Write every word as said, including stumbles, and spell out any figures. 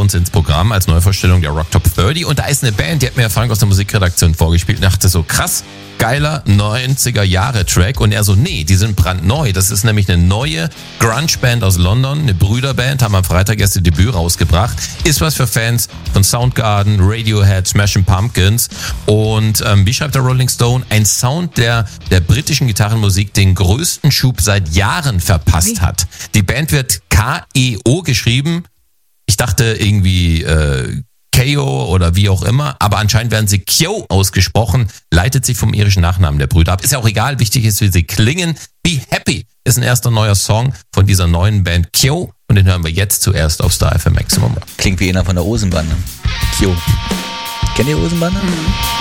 uns ins Programm als Neuvorstellung der Rock Top dreißig. Und da ist eine Band, die hat mir Frank aus der Musikredaktion vorgespielt und dachte so, krass, geiler neunziger-Jahre-Track. Und er so, nee, die sind brandneu. Das ist nämlich eine neue Grunge-Band aus London, eine Brüderband, haben am Freitag erst ihr Debüt rausgebracht. Ist was für Fans von Soundgarden, Radiohead, Smashing Pumpkins. Und ähm, wie schreibt der Rolling Stone? Ein Sound, der der britischen Gitarrenmusik den größten Schub seit Jahren verpasst hat. Die Band wird K E O geschrieben. Ich dachte irgendwie äh, K O oder wie auch immer, aber anscheinend werden sie Kyo ausgesprochen, leitet sich vom irischen Nachnamen der Brüder ab. Ist ja auch egal, wichtig ist, wie sie klingen. Be Happy ist ein erster neuer Song von dieser neuen Band Kyo und den hören wir jetzt zuerst auf Star F M Maximum. Klingt wie einer von der Osenbande. Kyo. Kennt ihr Osenbande? Mhm.